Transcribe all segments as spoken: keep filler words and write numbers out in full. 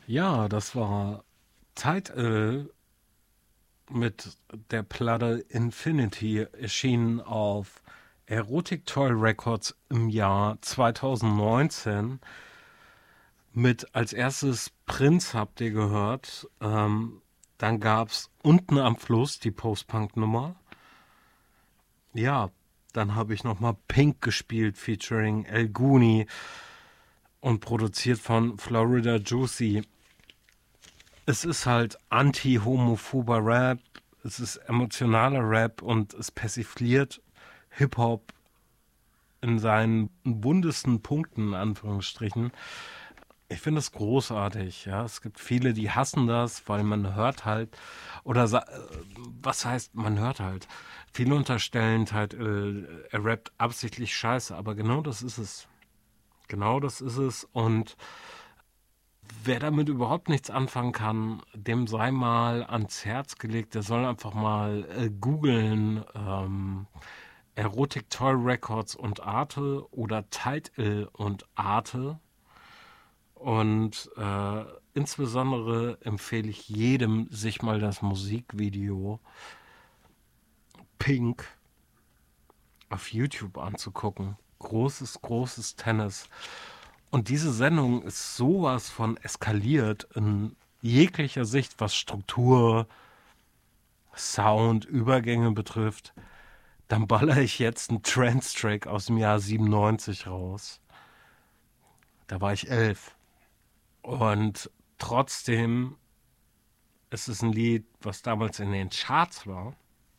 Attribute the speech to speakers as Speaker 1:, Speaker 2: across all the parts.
Speaker 1: Ja, das war Title mit der Platte Infinity, erschienen auf Erotic Toy Records im Jahr zweitausendneunzehn. Mit als erstes Prinz habt ihr gehört. Ähm, dann gab's Unten am Fluss die Post-Punk-Nummer. Ja, dann habe ich nochmal Pink gespielt, featuring El Guni und produziert von Florida Juicy. Es ist halt anti-homophober Rap, es ist emotionaler Rap und es persifliert Hip-Hop in seinen buntesten Punkten, in Anführungsstrichen. Ich finde es großartig, ja. Es gibt viele, die hassen das, weil man hört halt, oder sa- äh, was heißt, man hört halt. Viele unterstellen halt, äh, er rappt absichtlich scheiße, aber genau das ist es. Genau das ist es. Und wer damit überhaupt nichts anfangen kann, dem sei mal ans Herz gelegt, der soll einfach mal äh, googeln, ähm, Erotic Toy Records und Arte oder Title und Arte. Und äh, insbesondere empfehle ich jedem, sich mal das Musikvideo Pink auf YouTube anzugucken. Großes, großes Tennis. Und diese Sendung ist sowas von eskaliert in jeglicher Sicht, was Struktur, Sound, Übergänge betrifft. Dann baller ich jetzt einen Trance-Track aus dem Jahr siebenundneunzig raus. Da war ich elf. Und trotzdem ist es ein Lied, was damals in den Charts war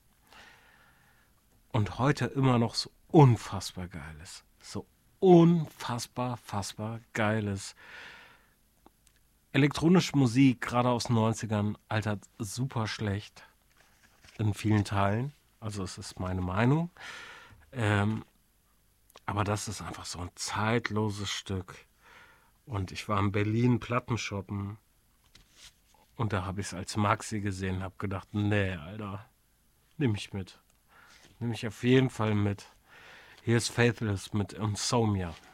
Speaker 1: und heute immer noch so unfassbar geil ist. So unfassbar, fassbar geil ist. Elektronische Musik, gerade aus den neunzigern, altert super schlecht in vielen Teilen. Also es ist meine Meinung. Ähm, aber das ist einfach so ein zeitloses Stück. Und ich war in Berlin Plattenshoppen und da habe ich es als Maxi gesehen, habe gedacht, nee, Alter, nimm ich mit. Nimm ich auf jeden Fall mit. Hier ist Faithless mit Insomnia.